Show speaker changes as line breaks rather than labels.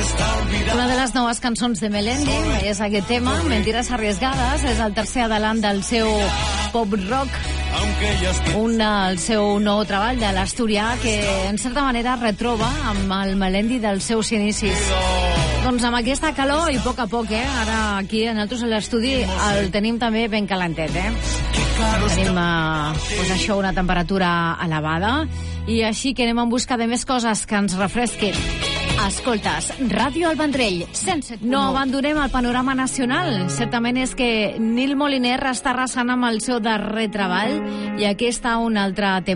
Una de les noves cançons de Melendi és aquest tema, Mentiras arriesgadas, és el tercer adelant del seu pop rock, el seu nou treball de l'asturià que en certa manera retroba amb el Melendi dels seus inicis. Doncs amb aquesta calor i a poc, ara aquí nosaltres a l'estudi el tenim també ben calentet, Tenim, això, una temperatura elevada i així que anem en busca de més coses que ens refresquin. Escoltes, Ràdio El Vendrell, 107.9. No abandonem el panorama nacional. Certament és que Nil Moliner està arrasant amb el seu darrer treball i aquí està un altre tema.